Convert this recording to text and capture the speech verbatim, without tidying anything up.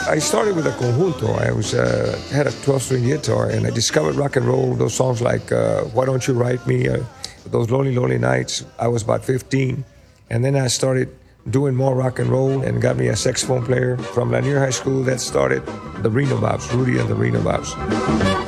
I started with a conjunto. I was uh, had a twelve-string guitar, and I discovered rock and roll. Those songs like uh, "Why Don't You Write Me," uh, those lonely, lonely nights. I was about fifteen, and then I started doing more rock and roll, and got me a saxophone player from Lanier High School. That started the Reno Bobs, Rudy and the Reno Bobs.